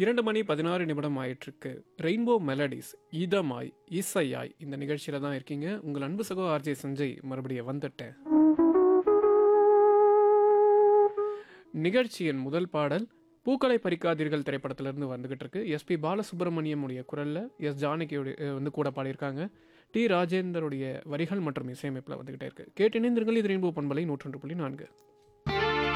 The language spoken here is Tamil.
2:16 ஆயிட்டிருக்கு. ரெயின்போ மெலடிஸ் இதமாய் இசையாய் இந்த நிகழ்ச்சியில் தான் இருக்கீங்க. உங்கள் அன்பு சகோ ஆர்ஜே சஞ்சய் மறுபடியும் வந்துட்டேன். நிகழ்ச்சியின் முதல் பாடல் பூக்களை பறிக்காதீர்கள் திரைப்படத்திலிருந்து வந்துகிட்டு இருக்கு. எஸ்பி பாலசுப்ரமணியம் உடைய குரலில் எஸ் ஜானகியோடைய கூட பாடியிருக்காங்க. டி ராஜேந்தருடைய வரிகள் மற்றும் இசையமைப்பில் வந்துகிட்டே இருக்கு. கேட்டு இணைந்திருங்கள். இது ரெயின்போ பண்பலை 101.4.